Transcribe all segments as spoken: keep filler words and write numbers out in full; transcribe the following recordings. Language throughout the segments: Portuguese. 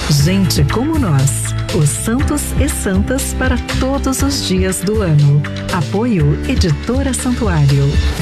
Gente como nós, os santos e santas para todos os dias do ano. Apoio Editora Santuário.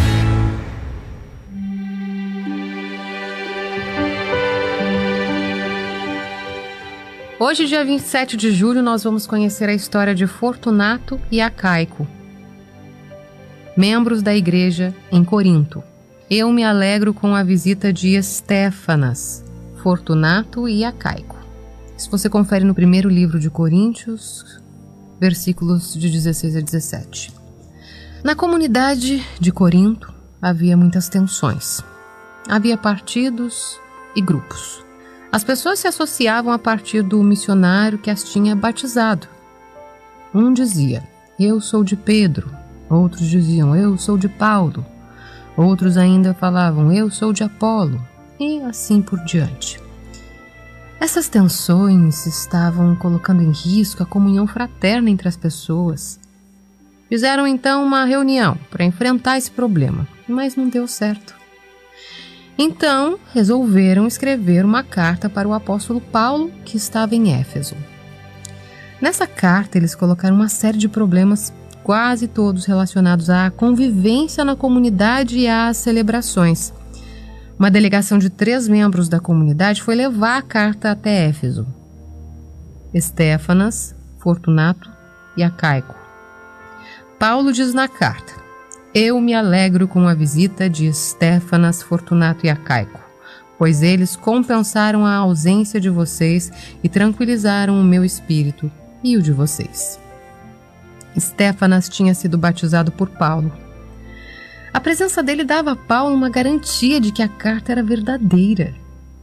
Hoje, dia vinte e sete de julho, nós vamos conhecer a história de Fortunato e Acaico, membros da igreja em Corinto. Eu me alegro com a visita de Estéfanas, Fortunato e Acaico. Se você confere no primeiro livro de Coríntios, versículos de dezesseis a dezessete. Na comunidade de Corinto havia muitas tensões. Havia partidos e grupos. As pessoas se associavam a partir do missionário que as tinha batizado. Um dizia, eu sou de Pedro. Outros diziam, eu sou de Paulo. Outros ainda falavam, eu sou de Apolo. E assim por diante. Essas tensões estavam colocando em risco a comunhão fraterna entre as pessoas. Fizeram então uma reunião para enfrentar esse problema, mas não deu certo. Então, resolveram escrever uma carta para o apóstolo Paulo, que estava em Éfeso. Nessa carta, eles colocaram uma série de problemas, quase todos relacionados à convivência na comunidade e às celebrações. Uma delegação de três membros da comunidade foi levar a carta até Éfeso: Estéfanas, Fortunato e Acaico. Paulo diz na carta, eu me alegro com a visita de Estéfanas, Fortunato e Acaico, pois eles compensaram a ausência de vocês e tranquilizaram o meu espírito e o de vocês. Estéfanas tinha sido batizado por Paulo. A presença dele dava a Paulo uma garantia de que a carta era verdadeira.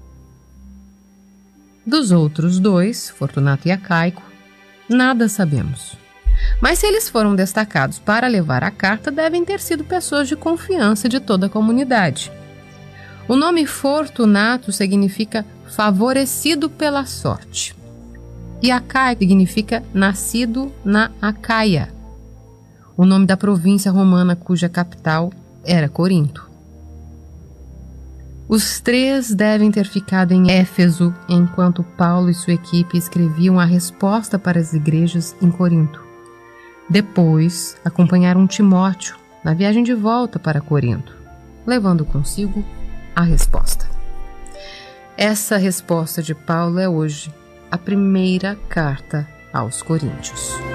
Dos outros dois, Fortunato e Acaico, nada sabemos. Mas se eles foram destacados para levar a carta, devem ter sido pessoas de confiança de toda a comunidade. O nome Fortunato significa favorecido pela sorte. E Acaico significa nascido na Acaia, o nome da província romana cuja capital era Corinto. Os três devem ter ficado em Éfeso enquanto Paulo e sua equipe escreviam a resposta para as igrejas em Corinto. Depois, acompanharam Timóteo na viagem de volta para Corinto, levando consigo a resposta. Essa resposta de Paulo é hoje a primeira carta aos Coríntios.